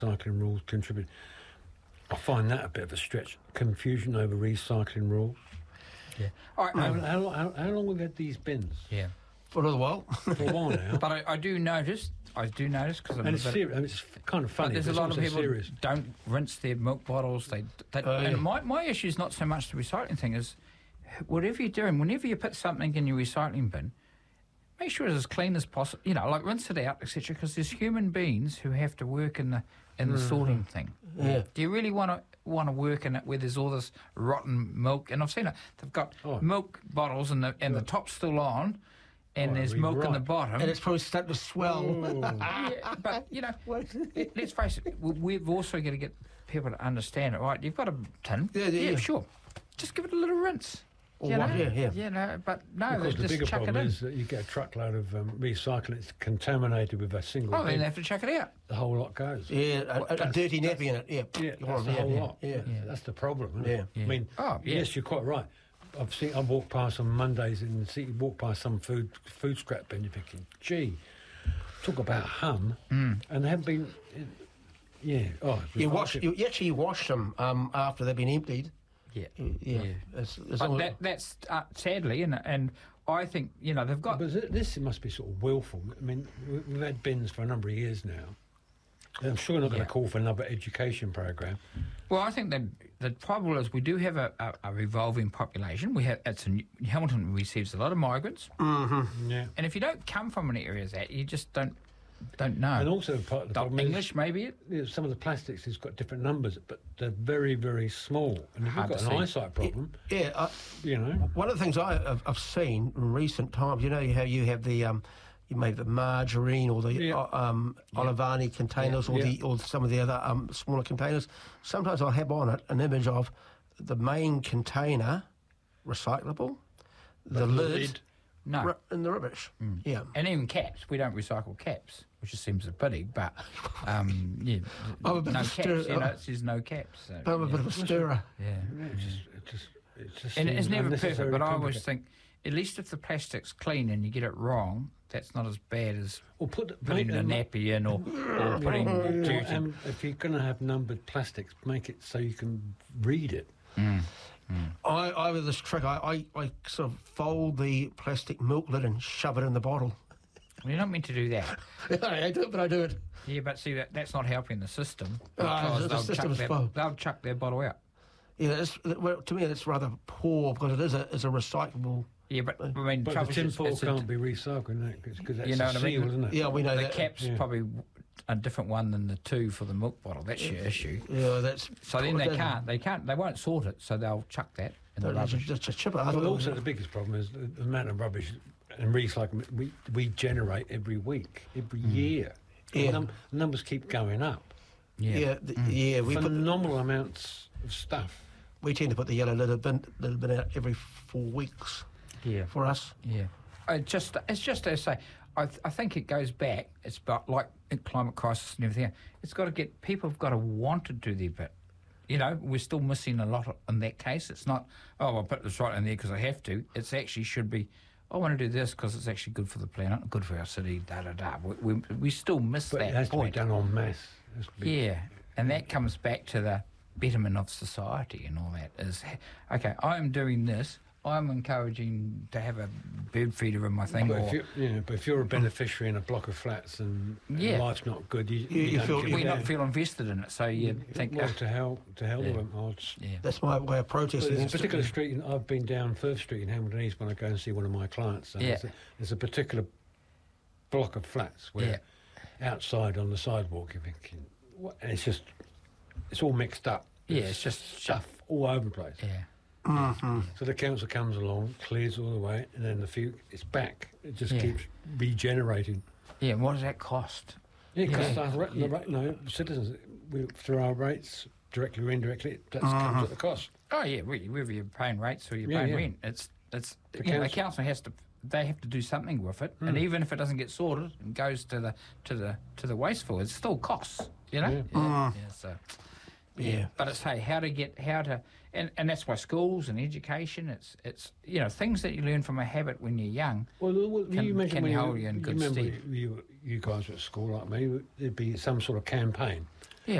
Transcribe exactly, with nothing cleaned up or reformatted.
recycling rules contribute. I find that a bit of a stretch. Confusion over recycling rules. Yeah. All right, How, um, how, how, how long have we had these bins? yeah. For a little while. For a while now. But I, I do notice, I do notice, because I'm and a it's, bit- seri- and it's kind of funny. But there's a but lot it's of also people serious. don't rinse their milk bottles. They, they Oh, yeah. and my my issue is not so much the recycling thing. Is whatever you're doing, whenever you put something in your recycling bin, make sure it's as clean as possible. You know, like rinse it out, et cetera. Because there's human beings who have to work in the in the Mm-hmm. sorting thing. Yeah. Do you really want to want to work in it where there's all this rotten milk? And I've seen it. They've got Oh. milk bottles and the and the top's still on. And Oh, there's you're milk in right. the bottom. And it's probably starting to swell. Yeah, but, you know, let- let's face it, we- we've also got to get people to understand it, right? You've got a tin. Yeah, yeah, yeah. sure. Just give it a little rinse. Or you what, know? yeah, yeah. You know, but no, Because the just bigger chuck it problem in. is that you get a truckload of um, recycling. It's contaminated with a single Oh, then bin. they have to chuck it out. The whole lot goes. Yeah, a, a, a That's- dirty nappy in it. Yeah, Yeah, Go that's on, the yeah, whole yeah, lot. Yeah. Yeah. That's the problem, isn't Yeah. it? Yeah. I mean, Oh, yeah. yes, you're quite right. I've seen. I walk past on Mondays in the city. Walk past some food food scrap bin. You're thinking, gee, talk about hum, Mm. and they haven't been. Yeah. Oh, You wash. You, you actually wash them um, after they've been emptied. Yeah. Yeah. Yeah. As, as But long that, that's uh, sadly, and, and I think, you know, they've got... But th- this must be sort of willful. I mean, we- we've had bins for a number of years now. And I'm sure we're not going Yeah. to call for another education program. Well, I think that the trouble is we do have a, a, a revolving population. We have it's a, new- Hamilton receives a lot of migrants, Yeah. and if you don't come from an area as that, you just don't don't know. And also part of the Not problem English, is, maybe. It, you know, some of the plastics has got different numbers, but they're very, very small. And if Hard you've to got an see. eyesight problem, yeah. Uh, you know. one of the things I, I've, I've seen in recent times, you know how you have the um, you may have the margarine or the Yeah. uh, um, Olivani containers Yeah. or Yeah. the or some of the other um, smaller containers. Sometimes I'll have on it an image of the main container recyclable, the the lid, lid. no. ru- and the rubbish. Yeah. And even caps, we don't recycle caps, which just seems a pity. But um, yeah, I'm a bit no of a caps. stir- You know, it says no caps. So, I'm a yeah. bit of a stirrer. yeah. It just, it just, it just And it's seems never perfect, unnecessarily but I always complicated. think at least if the plastic's clean and you get it wrong, that's not as bad as Or put the- putting make a them- nappy in or, or putting Or, dirt in. um, if you're going to have numbered plastics, make it so you can read it. I, I have this trick. I, I, I sort of fold the plastic milk lid and shove it in the bottle. You're not meant to do that. I do it, but I do it. Yeah, but see, that that's not helping the system Ah, because the they'll, system chuck is their, full. they'll chuck their bottle out. Yeah, it's, well, to me that's rather poor because it is a, is a recyclable. Yeah, but I mean, But trouble the tin is foil it's a- can't be recycled, because that's You know a what I mean? seal, isn't it? Yeah, we know the that. cap's yeah. probably a different one than the two for the milk bottle. That's your issue. Yeah, that's. So then they that- can't, they can't, they won't sort it. So they'll chuck that in the That's a, rubbish. that's a chipper. I But don't know. also the biggest problem is the, the amount of rubbish and recycling we, we generate every week, every year. Yeah. The num- numbers keep going up. Yeah. Yeah, th- yeah. We put, Phenomenal amounts of stuff. we tend to put the yellow little bin little bin out every four weeks Yeah. for us. Yeah, I just it's just as I say. I, th- I think it goes back. It's about like in climate crisis and everything. It's got to get people have got to want to do their bit. You know, we're still missing a lot in that case. It's not oh I'll put this right in there because I have to. It's actually should be I want to do this because it's actually good for the planet, good for our city. Da da da. We we, we still miss But that it has point. to be done en masse. It has to be- Yeah, and that comes back to the betterment of society and all that. Is okay. I am doing this. I'm encouraging to have a bird feeder in my thing. But Or, if, you, you know, but if you're a beneficiary in a block of flats and, and Yeah. life's not good, you, You- you don't feel- give we a not damn. feel invested in it, so you think, Well, ah, to hell, to hell Yeah. with them. I'll just, yeah, That's my way of But protesting. there's a against it. particular street, in, I've been down Firth Street in Hamilton East when I go and see one of my clients. And Yeah. there's, a, there's a particular block of flats where outside on the sidewalk you're thinking, what? And it's just, it's all mixed up. Yeah, There's it's just stuff all over the place. yeah, So the council comes along, clears all the way, and then the few, it's back. It just Yeah. keeps regenerating. yeah. And what does that cost? Yeah, because Yeah. the, ra- the, ra- no, citizens, we, through our rates, directly or indirectly, that comes at the cost. Oh yeah, really, whether you're paying rates or you're Yeah, paying yeah. rent, it's it's The you know, the council- council has to. They have to do something with it, Hmm. and even if it doesn't get sorted and goes to the to the to the wasteful, it still costs. You know. Yeah. Yeah, yeah, so. Yeah. Yeah. but it's hey, how to get how to, and, and that's why schools and education. It's it's you know things that you learn from a habit when you're young. Well, well Can- you mentioned can when hold you in good remember stead. You, you guys were at school like me, there'd be some sort of campaign.